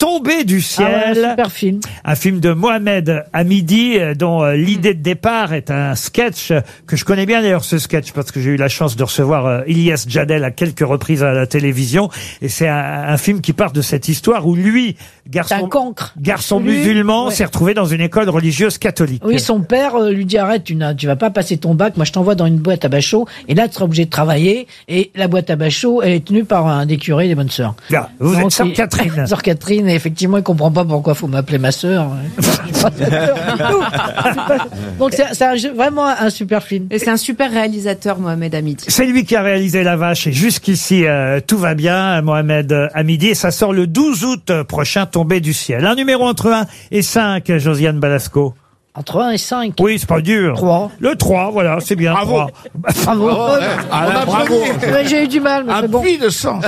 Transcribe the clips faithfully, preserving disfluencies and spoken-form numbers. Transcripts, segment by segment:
Tombé du ciel. Ah ouais, super film. Un film de Mohamed Hamidi, euh, dont euh, l'idée de départ est un sketch euh, que je connais bien d'ailleurs, ce sketch, parce que j'ai eu la chance de recevoir euh, Ilyes Jadel à quelques reprises à la télévision. Et c'est un, un film qui part de cette histoire où lui, garçon, garçon Lui, musulman, ouais. s'est retrouvé dans une école religieuse catholique. Oui, son père euh, lui dit arrête, tu n'as, tu vas pas passer ton bac, moi je t'envoie dans une boîte à bachot, et là tu seras obligé de travailler, et la boîte à bachot, elle est tenue par un des curés des bonnes sœurs. Bien, vous Donc, êtes sœur il- Catherine. Sœur Catherine, et effectivement, il comprend pas pourquoi faut m'appeler ma sœur. J'ai pas peur du tout. C'est pas- Donc c'est c'est un jeu- vraiment un super film. Et c'est un super réalisateur, Mohamed Hamidi. C'est lui qui a réalisé La Vache et jusqu'ici euh, tout va bien, Mohamed Hamidi, et ça sort le douze août prochain, Tombé du ciel. Un numéro entre un et cinq, Josiane Balasco. Entre un et cinq. Oui, c'est pas dur. trois. Le trois, voilà, c'est bien. Bravo. trois. Bravo. Ah, là, bravo. Ouais, j'ai eu du mal, mais Un c'est bon. puits de sens.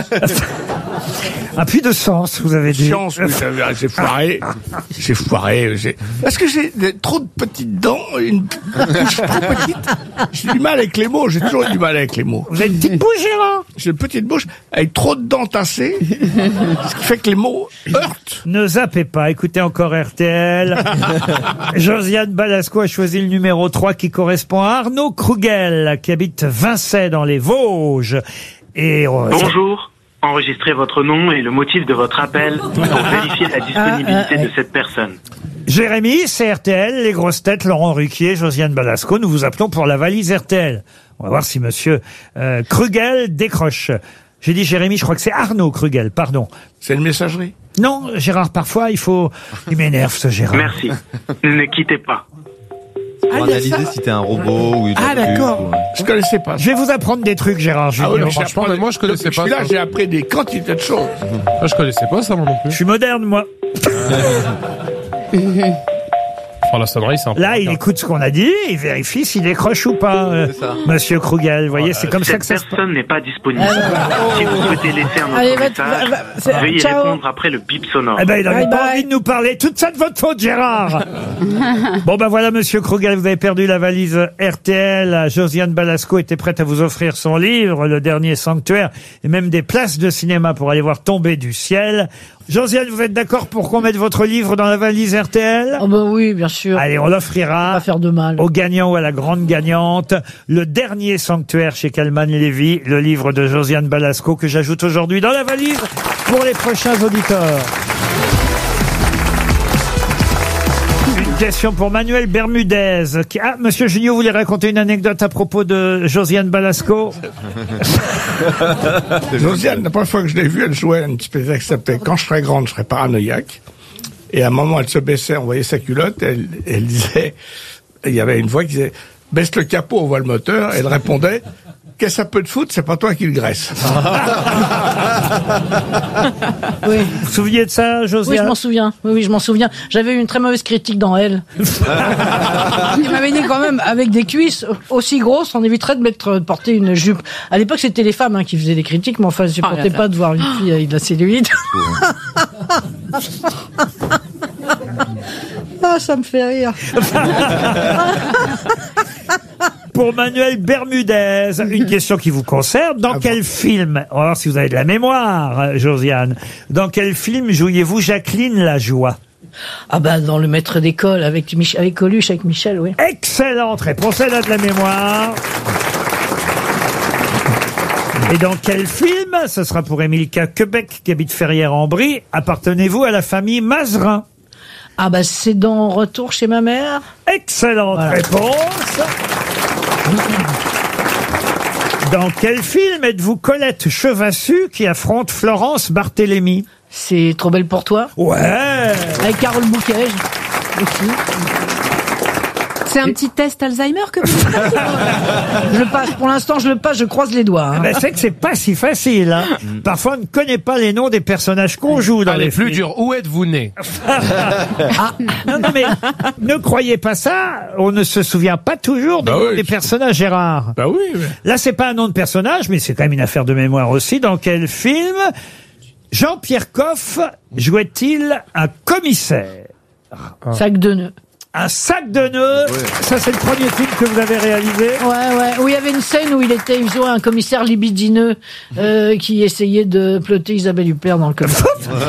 Un puits de sens, vous avez dit. Science, oui, ça veut- j'ai foiré. J'ai foiré. j'ai- Parce que j'ai des- trop de petites dents, une bouche trop petite. J'ai du mal avec les mots, j'ai toujours eu du mal avec les mots. Vous avez une petite bouche, Gérard? J'ai une petite bouche avec trop de dents tassées, ce qui fait que les mots heurtent. Ne zappez pas, écoutez encore R T L. Josiane Balasco a choisi le numéro trois qui correspond à Arnaud Krugel, qui habite Vincey dans les Vosges. Et, euh, Bonjour. Enregistrez votre nom et le motif de votre appel pour vérifier la disponibilité de cette personne. Jérémy, c'est R T L, les grosses têtes, Laurent Ruquier, Josiane Balasco, nous vous appelons pour la valise R T L. On va voir si monsieur euh, Krugel décroche. J'ai dit Jérémy, je crois que c'est Arnaud Krugel, pardon. C'est une messagerie? Non, Gérard, parfois, il faut... Il m'énerve, ce Gérard. Merci. Ne quittez pas. Pour analyser si t'es un robot ou une Ah, d'accord. Je connaissais pas. Je vais vous apprendre des trucs, Gérard Ah Junior. oui, mais franchement, mais moi, je connaissais pas Là, ça. j'ai appris des quantités de choses. Ah, je connaissais pas ça, moi non Je plus. suis moderne, moi. Oh, la sonnerie, c'est un peu Là, il bizarre. écoute ce qu'on a dit, il vérifie s'il décroche ou pas, euh, C'est ça. monsieur Krugel. Vous voyez, c'est comme ça Cette que ça se passe. personne n'est pas disponible. Ah, Si vous souhaitez laisser un autre Allez, va- message, va- va- c'est- veuillez ciao. répondre après le bip sonore. Eh ben, il n'avait Bye pas bye. envie de nous parler. Tout ça de votre faute, Gérard. Bon, ben voilà, monsieur Krugel, vous avez perdu la valise R T L. Josiane Balasco était prête à vous offrir son livre, Le Dernier Sanctuaire, et même des places de cinéma pour aller voir Tomber du ciel. Josiane, vous êtes d'accord pour qu'on mette votre livre dans la valise R T L? Oh bah oui, bien sûr. Allez, on l'offrira. Pas faire de mal. Au gagnant ou à la grande gagnante, Le Dernier Sanctuaire chez Kalman Lévy, le livre de Josiane Balasco que j'ajoute aujourd'hui dans la valise pour les prochains auditeurs. Une question pour Manuel Bermudez. Qui... Ah, monsieur Junio, vous voulez raconter une anecdote à propos de Josiane Balasco? Josiane, la première fois que je l'ai vue, elle jouait une spectacle qui s'appelait Quand je serai grande, je serai paranoïaque. Et à un moment, elle se baissait, on voyait sa culotte, et elle, elle disait, il y avait une voix qui disait, baisse le capot, on voit le moteur, et elle répondait, qu'est-ce que ça peut te foutre, c'est pas toi qui le graisse. Oui. Vous vous souvenez de ça, Oui, je Josiane? m'en souviens. Oui, oui, je m'en souviens. J'avais eu une très mauvaise critique dans Elle. Il m'avait dit quand même, avec des cuisses aussi grosses, on éviterait de mettre, de porter une jupe. À l'époque, c'était les femmes hein, qui faisaient des critiques, mais enfin, je supportais là là. pas de voir une fille avec de la cellulite. Ah, ça me fait rire. Pour Manuel Bermudez, une question qui vous concerne. Dans quel film, on va voir si vous avez de la mémoire, euh, Josiane, dans quel film jouiez-vous Jacqueline Lajoie? Ah bah, dans Le Maître d'école, avec, Mich avec Coluche, avec Michel, oui. Excellente réponse, elle a de la mémoire. Et dans quel film, ce sera pour Émilka Quebec, qui habite Ferrières-en-Brie, appartenez-vous à la famille Mazerin? Ah bah, c'est dans Retour chez ma mère. Excellente Voilà. réponse. Dans quel film êtes-vous Colette Chevassu qui affronte Florence Barthélemy? C'est Trop belle pour toi. Ouais. Avec Carole Bouquet aussi. C'est un petit test Alzheimer que vous faites? Je le passe. Pour l'instant, je le passe, je croise les doigts. Hein. Ben, c'est que c'est pas si facile. Hein. Parfois, on ne connaît pas les noms des personnages qu'on joue dans Allez, les plus films. dur. Où êtes-vous né? Ah, non, non, mais ne croyez pas ça. On ne se souvient pas toujours des, Bah noms oui. des personnages, Gérard. Bah oui, oui. Là, c'est pas un nom de personnage, mais c'est quand même une affaire de mémoire aussi. Dans quel film Jean-Pierre Coff jouait-il un commissaire? Sac de nœuds. Un sac de nœuds. Ça, c'est le premier film que vous avez réalisé. Ouais, ouais. Où il y avait une scène où il était, il jouait un commissaire libidineux euh, qui essayait de plotter Isabelle Huppert dans le commissariat.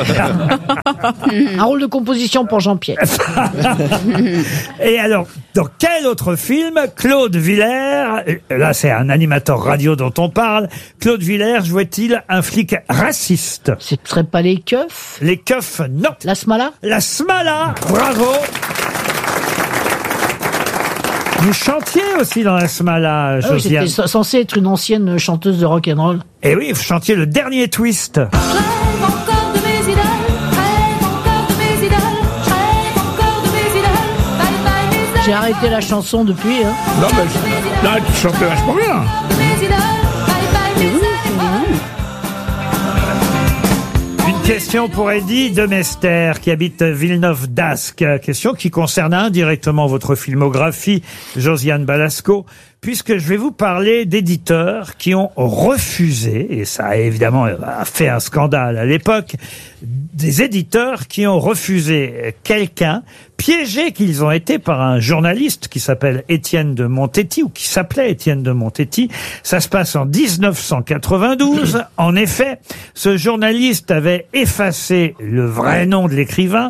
Un rôle de composition pour Jean-Pierre. Et alors, dans quel autre film Claude Villers, là c'est un animateur radio dont on parle, Claude Villers jouait-il un flic raciste? Ce serait pas les keufs? Les keufs, non. La Smala? La Smala, bravo. Vous chantiez aussi dans la Smala, Ah oui, Josiane. j'étais censée être une ancienne chanteuse de rock'n'roll. Et oui, vous chantiez le dernier twist. Rêve encore de mes idoles, rêve encore de mes idoles, rêve encore de mes idoles, bye bye mes idoles. J'ai arrêté la chanson depuis. Hein. Non, mais là, tu chantais vachement bien. De mes idoles, bye bye mes idoles. Une question pour Eddie Demester, qui habite Villeneuve d'Ascq. Question qui concerne indirectement votre filmographie, Josiane Balasco, puisque je vais vous parler d'éditeurs qui ont refusé, et ça a évidemment fait un scandale à l'époque, des éditeurs qui ont refusé quelqu'un, piégés qu'ils ont été par un journaliste qui s'appelle Étienne de Montetti, ou qui s'appelait Étienne de Montetti. Ça se passe en dix-neuf cent quatre-vingt-douze. En effet, ce journaliste avait effacé le vrai nom de l'écrivain,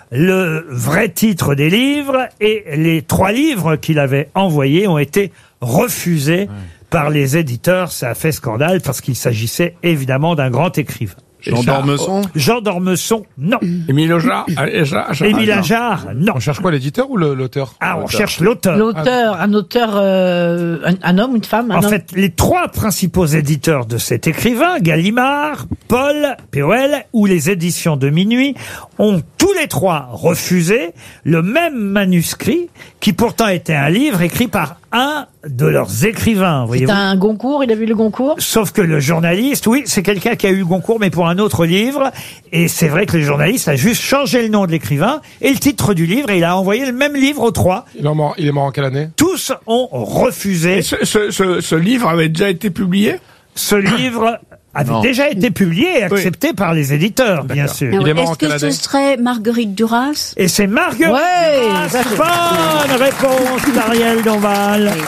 le vrai titre des livres, et les trois livres qu'il avait envoyés ont été refusés ouais. par les éditeurs. Ça a fait scandale parce qu'il s'agissait évidemment d'un grand écrivain. Jean d'Ormesson? Jean d'Ormesson, non. Émile Ajar? Émile Ajar, non. On cherche quoi, l'éditeur ou le- l'auteur? Ah, on cherche l'auteur. L'auteur, un auteur, euh, un, un homme, une femme, un En homme. fait, les trois principaux éditeurs de cet écrivain, Gallimard, Paul, P O L ou les éditions de Minuit, ont tous les trois refusé le même manuscrit qui pourtant était un livre écrit par un de leurs écrivains, C'est voyez-vous. un Goncourt, il a vu le Goncourt? Sauf que le journaliste, oui, c'est quelqu'un qui a eu le Goncourt, mais pour un autre livre. Et c'est vrai que le journaliste a juste changé le nom de l'écrivain et le titre du livre, et il a envoyé le même livre aux trois. Il est mort, il est mort en quelle année? Tous ont refusé. Et ce, ce, ce, ce livre avait déjà été publié? Ce livre avait Non. déjà été publié et accepté oui. par les éditeurs, bien sûr. Il est mort en Est-ce quelle que ce année? serait Marguerite Duras? Et c'est Marguerite Ouais, Duras. ça, c'est- Bonne réponse d'Ariel Dombal. Oui.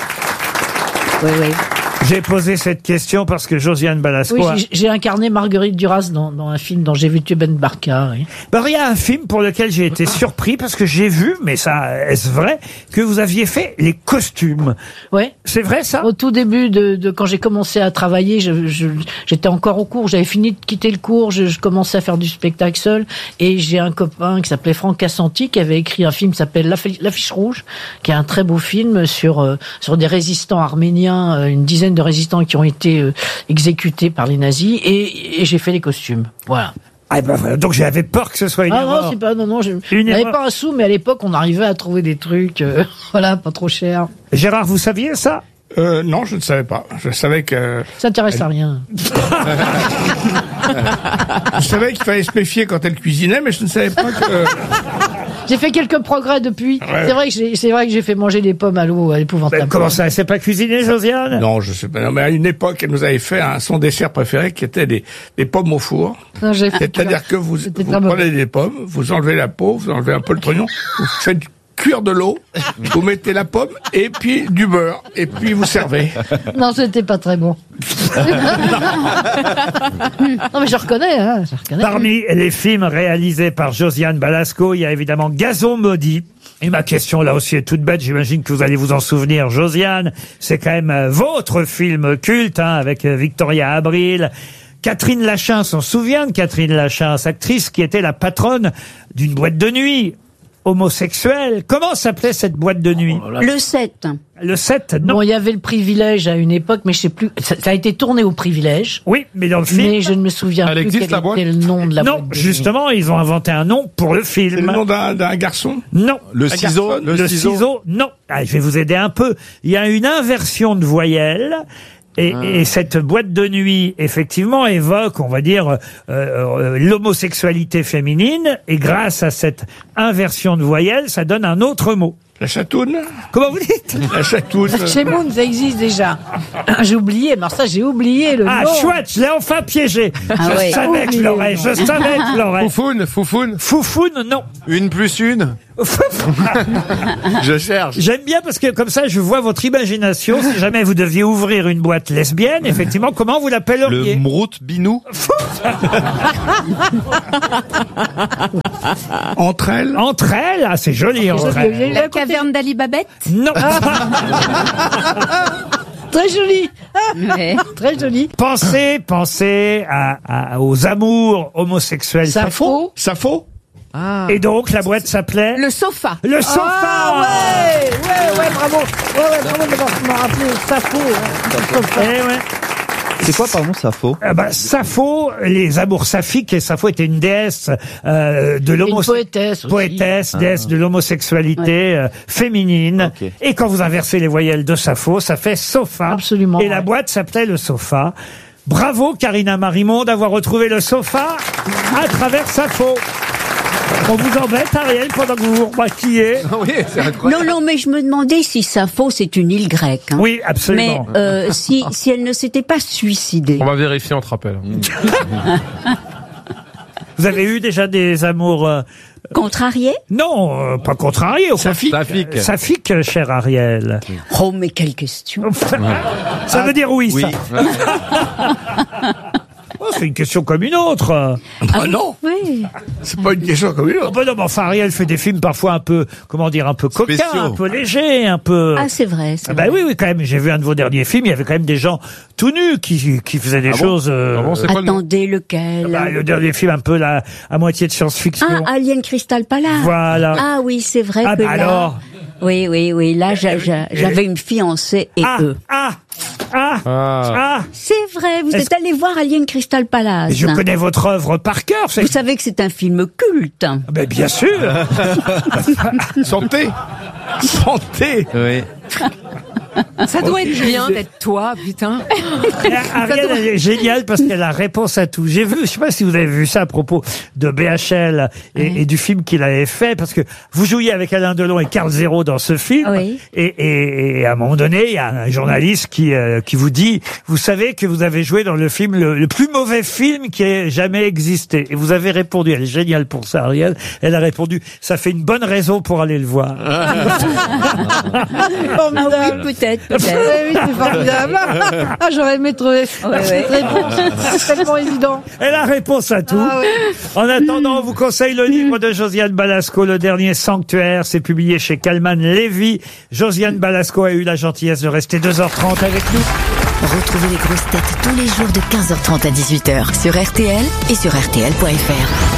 Oui, oui. J'ai posé cette question parce que Josiane Balasco Oui, a... j'ai- j'ai incarné Marguerite Duras dans, dans un film dont j'ai vu tuer Ben Barka. Oui. Ben, il y a un film pour lequel j'ai été surpris parce que j'ai vu, mais ça, est-ce vrai, que vous aviez fait les costumes. Ouais. C'est vrai, ça? Au tout début de, de quand j'ai commencé à travailler, je, je, j'étais encore au cours, j'avais fini de quitter le cours, je, je commençais à faire du spectacle seul, et j'ai un copain qui s'appelait Franck Cassanti qui avait écrit un film qui s'appelle L'Affi- L'Affiche Rouge, qui est un très beau film sur euh, sur des résistants arméniens, euh, une dizaine de résistants qui ont été euh, exécutés par les nazis, et, et j'ai fait les costumes. Voilà. Ah ben voilà, donc j'avais peur que ce soit une Ah erreur. non, c'est pas, non, non, je Une n'avais erreur. pas un sou, mais à l'époque, on arrivait à trouver des trucs, euh, voilà, pas trop cher. Gérard, vous saviez ça? Euh, non, je ne savais pas. Je savais que, Ça t'intéresse à rien. je savais qu'il fallait se méfier quand elle cuisinait, mais je ne savais pas que, J'ai fait quelques progrès depuis. C'est vrai que j'ai, c'est vrai que j'ai fait manger des pommes à l'eau à l'épouvantable. Ben, comment ça, elle sait pas cuisiner, Josiane? non, je sais pas. Non, mais à une époque, elle nous avait fait un, son dessert préféré qui était des, des pommes au four. Non, j'ai fait- C'est-à-dire que vous, C'était vous très prenez mauvais. des pommes, vous enlevez la peau, vous enlevez un peu le trognon, vous faites cuire de l'eau, vous mettez la pomme et puis du beurre et puis vous servez. Non, c'était pas très bon. Non, mais je reconnais, hein, je reconnais. Parmi les films réalisés par Josiane Balasco, il y a évidemment Gazon maudit. Et ma question, là aussi, est toute bête. J'imagine que vous allez vous en souvenir, Josiane. C'est quand même euh, votre film culte, hein, avec euh, Victoria Abril. Catherine Lachin s'en souvient de Catherine Lachin, actrice qui était la patronne d'une boîte de nuit homosexuelle. Comment s'appelait cette boîte de nuit? Le sept. Le sept, non. Bon, il y avait le privilège à une époque, mais je sais plus. Ça, ça a été tourné au privilège. Oui, mais dans le film... Mais je ne me souviens Elle plus existe, quel la boîte était le nom de la non, boîte. de justement, ils ont inventé un nom pour le C'est film. le nom d'un, d'un garçon? Non. Le Un ciseau? garçon, Le, ciseau, non. Ah, je vais vous aider un peu. Il y a une inversion de voyelle. Et, et cette boîte de nuit, effectivement, évoque, on va dire, euh, euh, l'homosexualité féminine. Et grâce à cette inversion de voyelle, ça donne un autre mot. La chatoune? Comment vous dites? La chatoune. nuit. Chez Moon, ça existe déjà. J'ai oublié, mais alors ça, j'ai oublié le Ah, nom. chouette, je l'ai enfin piégé. Ah je ouais. savais que je l'aurais, je savais que je l'aurais. Foufoune, Foufoune. Foufoune, non. Une plus une? Je cherche. J'aime bien parce que comme ça, je vois votre imagination. Si jamais vous deviez ouvrir une boîte lesbienne, effectivement, comment vous l'appelleriez? Le Mrout Binou. Entre elles. Entre elles, ah, c'est joli, entre elles. La caverne d'Ali Babette. Non. Très joli. Ouais. Très joli. Pensez, pensez à, à- aux amours homosexuels. Sappho. Sappho. Et donc, la boîte s'appelait Le sofa. Le Sofa. Ah ouais, ouais, ouais, bravo. Ouais, ouais, bravo de m'avoir rappelé Sappho. hein. Eh ouais. C'est quoi, pardon, Sappho? Ah bah, Sappho, les amours saphiques, et Sappho était une déesse euh, de Une l'homosexualité. poétesse aussi. Poétesse, déesse de l'homosexualité euh, féminine. Ok. Et quand vous inversez les voyelles de Sappho, ça fait Sofa. Absolument, Et la ouais. boîte s'appelait le Sofa. Bravo, Karina Marimond, d'avoir retrouvé le Sofa à travers Sappho. On vous embête, Ariel, pendant que vous vous maquillez. Oui, c'est incroyable. Non, non, mais je me demandais si Sappho, c'est une île grecque. hein. Oui, Mais absolument. euh, si, si elle ne s'était pas suicidée. On va vérifier, on te rappelle. Vous avez eu déjà des amours... euh, Contrariée? non, euh, pas contrariés. au Safi. Trafic. Saphique, cher Ariel. Oh, mais quelle question. Ça veut dire oui, Oui. ça. Oh, c'est une question comme une autre. Ah non, Oui. c'est pas une question comme une Oh, autre. bah non, mais enfin, Ariel fait des films parfois un peu, comment dire, un peu coquins, Spéciaux. un peu légers, un peu... Ah, c'est vrai. c'est Ah bah vrai. oui, oui, quand même. J'ai vu un de vos derniers films, il y avait quand même des gens tout nus qui, qui faisaient des Ah bon choses... euh, Ah bon, c'est quoi le nom? Attendez, lequel? bah, le dernier film un peu là, à moitié de science-fiction. Ah, Alien Crystal Palace. Voilà. Ah oui, c'est vrai Ah que bah là... alors. Oui, oui, oui. Là, j'a- j'a- j'avais une fiancée et Ah, eux. ah, ah, Ah. ah. C'est vrai, vous Est-ce êtes allé voir Alien Crystal Palace. Et je connais votre œuvre par cœur. c'est- Vous savez que c'est un film culte. Ah ben, bien sûr. Santé. Santé. Oui. Ça doit être bien d'être toi, putain. Et Ariel, elle est géniale parce qu'elle a réponse à tout. J'ai vu, je sais pas si vous avez vu ça à propos de B H L et, et du film qu'il avait fait, parce que vous jouiez avec Alain Delon et Carl Zero dans ce film. Oui. Et, et, et à un moment donné, il y a un journaliste qui, euh, qui vous dit, vous savez que vous avez joué dans le film, le, le plus mauvais film qui ait jamais existé. Et vous avez répondu, elle est géniale pour ça, Ariel. Elle a répondu, ça fait une bonne raison pour aller le voir. Formidable. Ah oui, peut-être, peut-être. Eh oui, c'est formidable. Ah, j'aurais aimé trouver cette ouais. réponse. C'est tellement évident. Elle a réponse à tout. Ah ouais. En attendant, on vous conseille le livre de Josiane Balasco, Le Dernier Sanctuaire. C'est publié chez Calman Lévy. Josiane Balasco a eu la gentillesse de rester deux heures trente avec nous. Retrouvez les grosses têtes tous les jours de quinze heures trente à dix-huit heures sur R T L et sur R T L point F R.